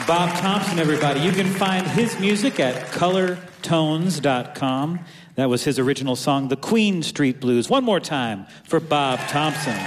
Bob Thompson, everybody. You can find his music at colortones.com. That was his original song, The Queen Street Blues. One more time for Bob Thompson.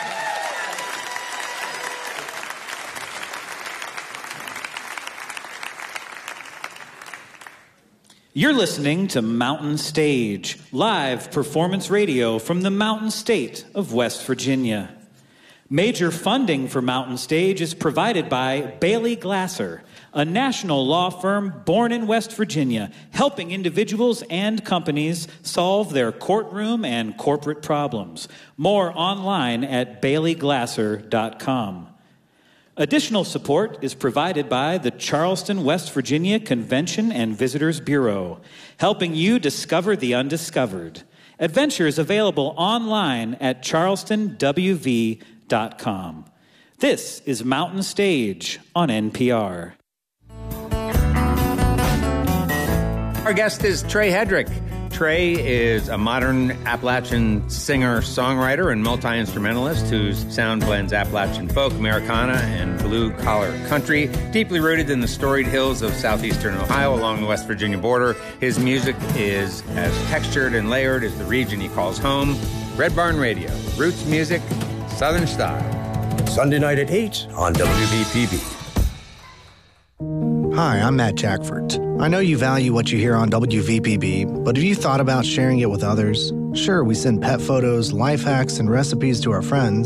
You're listening to Mountain Stage, live performance radio from the Mountain State of West Virginia. Major funding for Mountain Stage is provided by Bailey Glasser, a national law firm born in West Virginia, helping individuals and companies solve their courtroom and corporate problems. More online at baileyglasser.com. Additional support is provided by the Charleston, West Virginia Convention and Visitors Bureau, helping you discover the undiscovered. Adventures available online at charlestonwv.com. This is Mountain Stage on NPR. Our guest is Trey Hedrick. Trey is a modern Appalachian singer-songwriter and multi-instrumentalist whose sound blends Appalachian folk, Americana, and blue-collar country. Deeply rooted in the storied hills of southeastern Ohio along the West Virginia border, his music is as textured and layered as the region he calls home. Red Barn Radio, roots music, Southern style. Sunday night at 8 on WVPB. Hi, I'm Matt Jackford. I know you value what you hear on WVPB, but have you thought about sharing it with others? Sure, we send pet photos, life hacks, and recipes to our friends,